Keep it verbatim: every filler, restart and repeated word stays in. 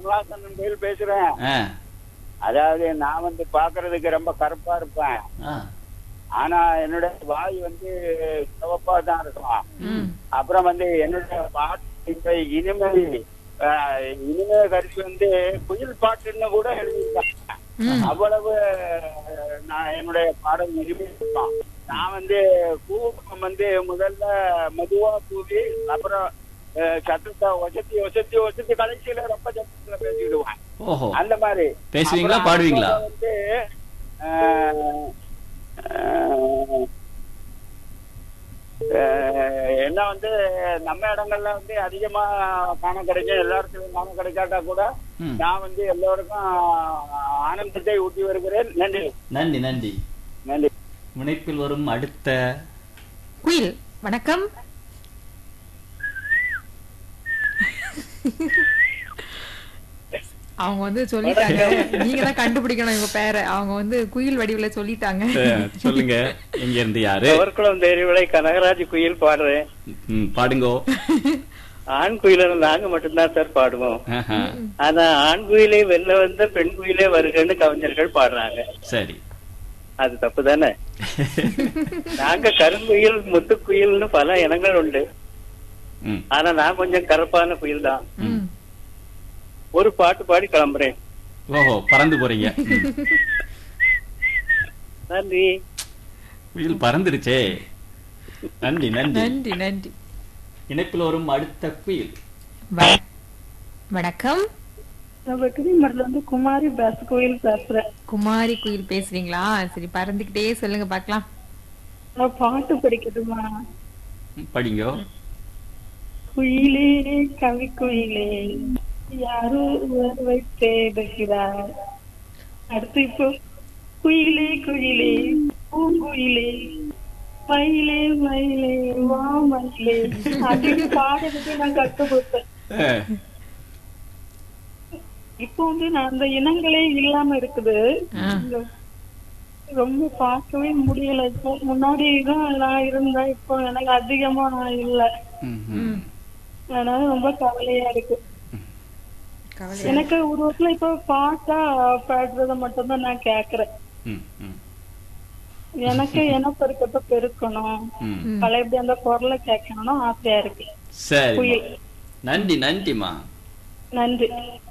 மருதகாசன் கோயில் பேசுறேன். ஆ, அதாவது நான் வந்து பாக்குறதுக்கு ரொம்ப கருப்பா இருப்பேன். ஆ, ஆனா என்னுடைய வாய் வந்து சிவப்பா தான் இருக்கும். அப்புறம் வந்து என்னுடைய பாட்டு இப்ப இனிமை ஆஹ், இனிமை கருவி வந்து குயில் பாட்டுன்னு கூட எழுதியிருக்காங்க. அவ்வளவு அஹ், நான் என்னுடைய பாடல் இனிமை இருக்கும். நான் வந்து கூவம் வந்து முதல்ல மெதுவா கூவி அப்புறம் அஹ், சத்தத்தை ஒசத்தி ஒசத்தி ஒசத்தி கடைசியில ரொம்ப சத்தத்துல பேசிடுவேன். ஓஹோ, அந்த மாதிரி பேசுவீங்களா, அப்புறம் பாடுவீங்களா? அடுத்தது வந்து அஹ், அஹ், அஹ், என்ன வந்து நம்ம இடங்கள்ல வந்து அதிகமா காண கிடைக்கும், எல்லா இடத்துலயும் காண கிடைக்காட்டா கூட ம். நான் வந்து எல்லோருக்கும் ஆனந்தத்தை ஊட்டி வருகிறேன். நன்றி நன்றி நன்றி. நன்றி. முனைப்பில் வரும் அடுத்த குயில் வணக்கம். அவங்க வந்து சொல்லிட்டாங்க, நீங்க தான் கண்டுபிடிக்கணும் இவங்க பேரை. அவங்க வந்து குயில் வடிவுல சொல்லிட்டாங்க. அஹ், சொல்லுங்க, எங்க இருந்து யாரு? அவர்களும் தேர்விலை கனகராஜ் குயில் பாடுறேன். ம், பாடுங்கோ. ஆண் குயில நாங்க மட்டும்தான் சார் பாடுவோம். ஆஹா, ஆனா ஆண் குயிலே வெளில வந்த பெண் குயிலே வருகன்னு கவிஞர்கள் பாடுறாங்க. சரி. அது தப்பு தானே? நாங்க கருங்குயில் முத்துக்குயில்னு பல இனங்கள் உண்டு. ம், ஆனா நான் கொஞ்சம் கருப்பான குயில் தான். ம். ஒரு பாட்டு பாடி கிளம்புறேன். ஓஹோ, பறந்து போறீங்க. ம். நன்றி. குயில் பறந்துருச்சே. நன்றி நன்றி. நன்றி நன்றி. இணைப்பில் வரும் அடுத்த குயில். வ- வணக்கம். நான் வெற்றிமரத்துல இருந்து குமாரி பேஸ் கோயில் பேசுறேன். குமாரி குயில் பேசுறீங்களா? சரி, பறந்துகிட்டே சொல்லுங்க பாக்கலாம். நான் பாட்டு படிக்கட்டுமா? ம், படிங்கோ. குயிலே கவி குயிலே யாரோ உறவை தேடுகிறார். அடுத்து இப்போ குயிலே குயிலே பூங்குயிலே மயிலே மயிலே வா மயிலே அப்படின்னு பாடுறதுக்கு நான் கற்றுக்கொடுத்தேன். அஹ், இப்போ வந்து நான் அந்த இனங்களே இல்லாம இருக்குது. ரொம்ப பார்க்கவே முடியல. இப்போ முன்னாடி தான் நான் இருந்தேன், இப்போ எனக்கு அதிகமா நான் இல்ல. ம், ம். அதனால ரொம்ப கவலையா இருக்கு. கவலை. எனக்கு ஒரு வருஷத்துல இப்ப பாட்டா பாடுறத மட்டும்தான் நான் கேக்குறேன். ம், ம், எனக்கு இனப்பெருக்கத்தை பெருக்கணும், ம். பழைய எப்படி அந்த குரலை கேட்கணும்னு ஆசையா இருக்கு. சரி, குயில். நன்றி நன்றிமா. நன்றி.